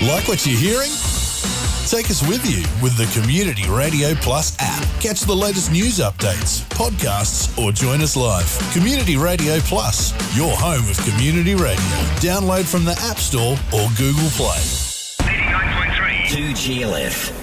Like what you're hearing? Take us with you with the Community Radio Plus app. Catch the latest news updates, podcasts, or join us live. Community Radio Plus, your home of community radio. Download from the App Store or Google Play. 89.3 2GLF.